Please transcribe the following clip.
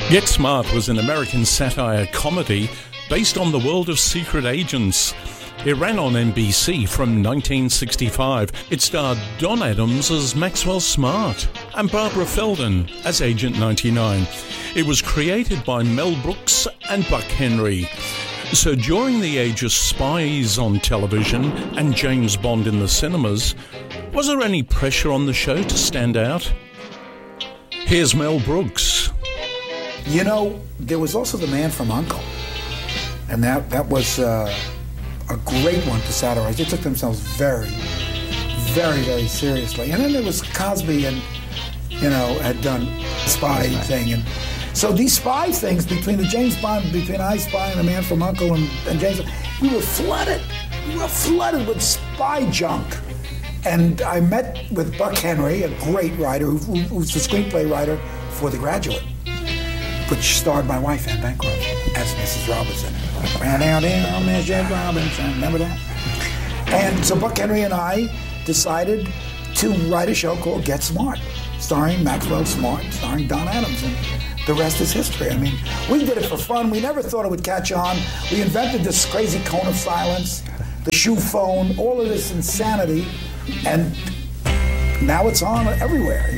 Get Smart was an American satire comedy based on the world of secret agents. It ran on NBC from 1965. It starred Don Adams as Maxwell Smart and Barbara Feldon as Agent 99. It was created by Mel Brooks and Buck Henry. So during the age of spies on television and James Bond in the cinemas, was there any pressure on the show to stand out? Here's Mel Brooks. You know, there was also The Man from U.N.C.L.E. And that was a great one to satirize. They took themselves very, very, very seriously. And then there was Cosby and, had done spy thing. And so these spy things between the James Bond, between I Spy and The Man from U.N.C.L.E. and James Bond, we were flooded. We were flooded with spy junk. And I met with Buck Henry, a great writer, who's the screenplay writer for The Graduate, which starred my wife, Anne Bancroft, as Mrs. Robinson. Mrs. Robinson, remember that? And so Buck Henry and I decided to write a show called Get Smart, starring Maxwell Smart, starring Don Adams, and the rest is history. I mean, we did it for fun. We never thought it would catch on. We invented this crazy cone of silence, the shoe phone, all of this insanity, and now it's on everywhere.